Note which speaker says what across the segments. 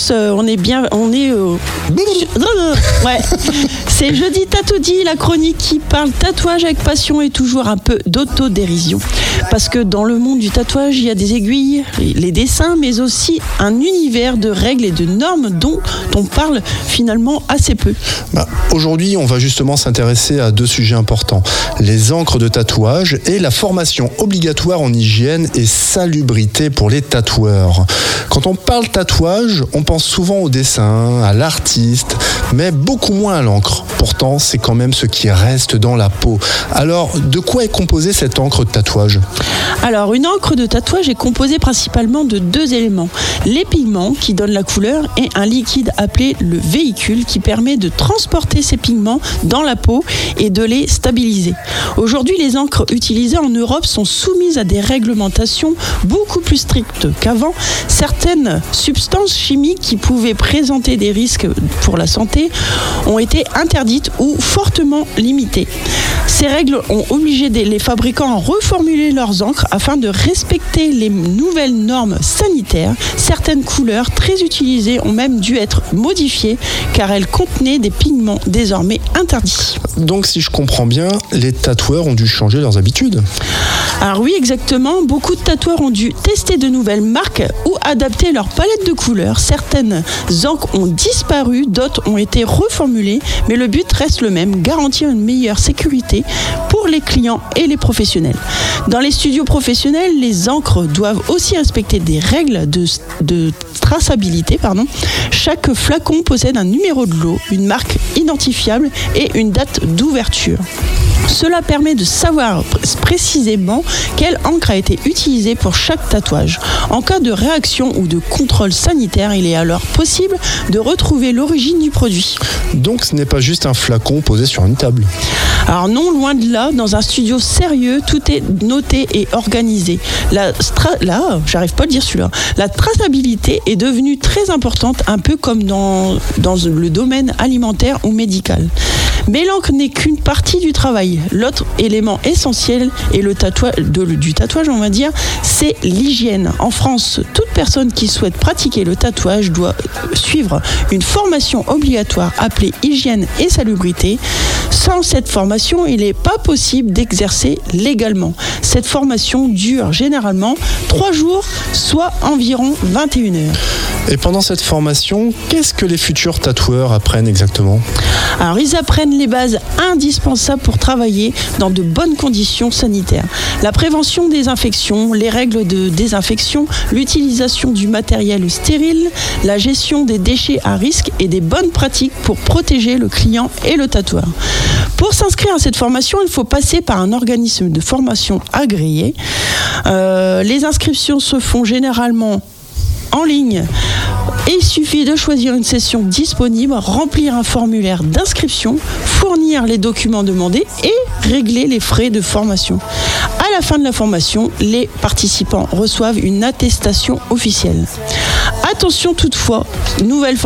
Speaker 1: tous, ouais. C'est Jeudi Tatoudi, la chronique qui parle tatouage avec passion et toujours un peu d'autodérision. Parce que dans le monde du tatouage, il y a des aiguilles, les dessins, mais aussi un univers de règles et de normes dont on parle finalement assez peu.
Speaker 2: Aujourd'hui, on va justement s'intéresser à deux sujets importants. Les encres de tatouage et la formation obligatoire en hygiène et salubrité pour les tatoueurs. Quand on parle tatouage, on pense souvent au dessin, à l'artiste, mais beaucoup moins à l'encre. Pourtant, c'est quand même ce qui reste dans la peau. Alors, de quoi est composée cette encre de tatouage ?
Speaker 1: Alors, une encre de tatouage est composée principalement de deux éléments. Les pigments qui donnent la couleur et un liquide appelé le véhicule qui permet de transporter ces pigments dans la peau et de les stabiliser. Aujourd'hui, les encres utilisées en Europe sont soumises à des réglementations beaucoup plus strictes qu'avant. Certaines substances chimiques qui pouvaient présenter des risques pour la santé ont été interdites ou fortement limitées. Ces règles ont obligé les fabricants à reformuler leurs encres afin de respecter les nouvelles normes sanitaires. Certaines couleurs très utilisées ont même dû être modifiées car elles contenaient des pigments désormais interdits.
Speaker 2: Donc si je comprends bien, les tatoueurs ont dû changer leurs habitudes.
Speaker 1: Alors oui, exactement. Beaucoup de tatoueurs ont dû tester de nouvelles marques ou adapter leur palette de couleurs. Certaines encres ont disparu, d'autres ont été reformulées, mais le but reste le même, garantir une meilleure sécurité pour les clients et les professionnels. Dans les studios professionnels, les encres doivent aussi respecter des règles de traçabilité. Chaque flacon possède un numéro de lot, une marque identifiable et une date d'ouverture. Cela permet de savoir précisément quelle encre a été utilisée pour chaque tatouage. En cas de réaction ou de contrôle sanitaire, il est alors possible de retrouver l'origine du produit.
Speaker 2: Donc ce n'est pas juste un flacon posé sur une table.
Speaker 1: Alors non, loin de là, dans un studio sérieux, tout est noté et organisé. J'arrive pas à le dire celui-là. La traçabilité est devenue très importante, un peu comme dans le domaine alimentaire ou médical. Mais l'encre n'est qu'une partie du travail. L'autre élément essentiel du tatouage, on va dire, c'est l'hygiène. En France, toute personne qui souhaite pratiquer le tatouage doit suivre une formation obligatoire appelée hygiène et salubrité. Sans cette formation, il n'est pas possible d'exercer légalement. Cette formation dure généralement 3 jours, soit environ 21 heures.
Speaker 2: Et pendant cette formation, qu'est-ce que les futurs tatoueurs apprennent exactement ?
Speaker 1: Alors, ils apprennent les bases indispensables pour travailler dans de bonnes conditions sanitaires. La prévention des infections, les règles de désinfection, l'utilisation du matériel stérile, la gestion des déchets à risque et des bonnes pratiques pour protéger le client et le tatoueur. Pour s'inscrire à cette formation, il faut passer par un organisme de formation agréé. Les inscriptions se font généralement en ligne. Et il suffit de choisir une session disponible, remplir un formulaire d'inscription, fournir les documents demandés et régler les frais de formation. À la fin de la formation, les participants reçoivent une attestation officielle. Attention toutefois, il y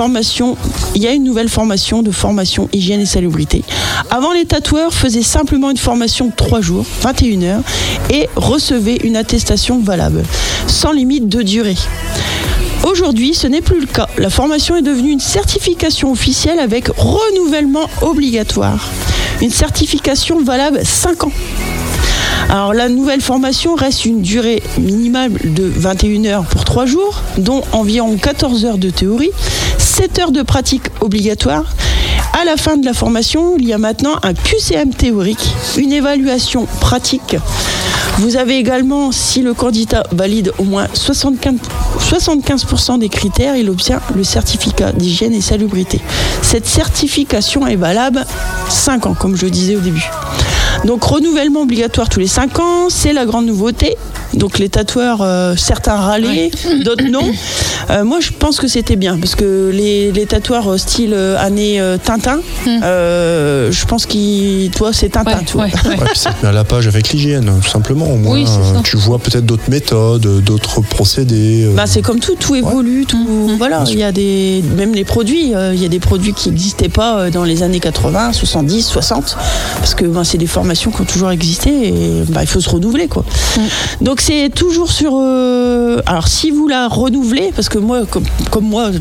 Speaker 1: a une nouvelle formation de formation hygiène et salubrité. Avant, les tatoueurs faisaient simplement une formation de 3 jours, 21 heures, et recevaient une attestation valable, sans limite de durée. Aujourd'hui, ce n'est plus le cas. La formation est devenue une certification officielle avec renouvellement obligatoire. Une certification valable 5 ans. Alors, la nouvelle formation reste une durée minimale de 21 heures pour 3 jours, dont environ 14 heures de théorie, 7 heures de pratique obligatoire. À la fin de la formation, il y a maintenant un QCM théorique, une évaluation pratique. Vous avez également, si le candidat valide au moins 75% des critères, il obtient le certificat d'hygiène et salubrité. Cette certification est valable 5 ans, comme je disais au début. Donc, renouvellement obligatoire tous les 5 ans, c'est la grande nouveauté. Donc, les tatoueurs, certains râlaient, d'autres non. Moi, je pense que c'était bien, parce que les tatoueurs style année Tintin, je pense toi, c'est Tintin.
Speaker 2: Puis ça te met à la page avec l'hygiène, tout simplement. Au moins, tu vois peut-être d'autres méthodes, d'autres procédés.
Speaker 1: C'est comme tout évolue. Voilà, il y a même les produits, il y a des produits qui n'existaient pas dans les années 80, 70, 60, parce que c'est des formations qui ont toujours existé et il faut se renouveler, quoi. Donc c'est toujours sur... alors si vous la renouvelez, parce que moi, comme moi,